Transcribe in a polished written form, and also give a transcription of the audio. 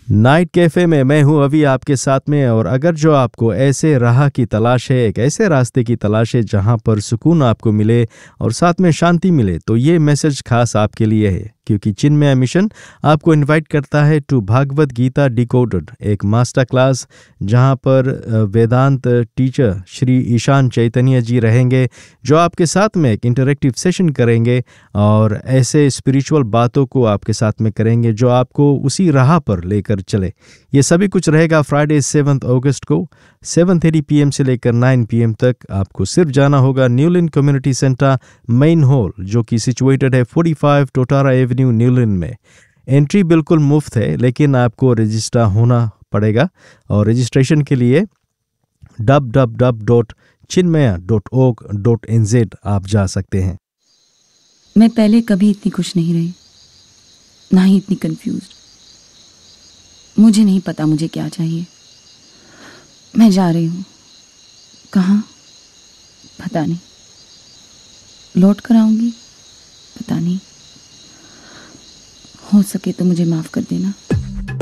Night cafe में मैं हूं अभी आपके साथ में। और अगर जो आपको ऐसे राह की तलाश है, एक ऐसे रास्ते की तलाश है जहां पर सुकून आपको मिले और साथ में शांति मिले, तो ये मैसेज खास आपके लिए है, क्योंकि चिन्मय मिशन आपको इनवाइट करता है टू भागवत गीता डिकोडेड, एक मास्टर क्लास जहां पर वेदांत टीचर श्री ईशान चैतन्य जी रहेंगे, जो आपके साथ में एक इंटरेक्टिव सेशन करेंगे और ऐसे स्पिरिचुअल बातों को आपके साथ में करेंगे जो आपको उसी राह पर लेकर चले। ये सभी कुछ रहेगा फ्राइडे 7 अगस्त को 7:30 PM से लेकर 9 PM तक। आपको सिर्फ जाना होगा न्यूलिन कम्युनिटी सेंटर मेन हॉल, जो कि सिचुएटेड है 45 टोटारा एवेन्यू न्यूलिन में। एंट्री बिल्कुल मुफ्त है, लेकिन आपको रजिस्टर होना पड़ेगा और रजिस्ट्रेशन के लिए www.chinmaya.org.nz आप जा सकते हैं। मैं पहले कभी इतनी खुश नहीं रही, ना ही इतनी कंफ्यूज्ड। मुझे नहीं पता मुझे क्या चाहिए। मैं जा रही हूँ, कहाँ पता नहीं। लौट कर आऊंगी, पता नहीं। हो सके तो मुझे माफ कर देना।